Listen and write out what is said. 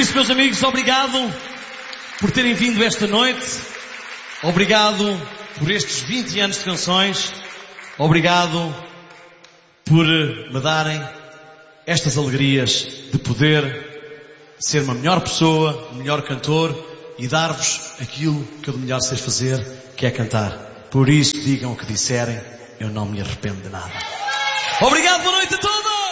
isso, meus amigos, obrigado por terem vindo esta noite. Obrigado por estes 20 anos de canções. Obrigado por me darem estas alegrias de poder ser uma melhor pessoa, um melhor cantor e dar-vos aquilo que eu de melhor sei fazer, que é cantar. Por isso, digam o que disserem, eu não me arrependo de nada. Obrigado, boa noite a todos!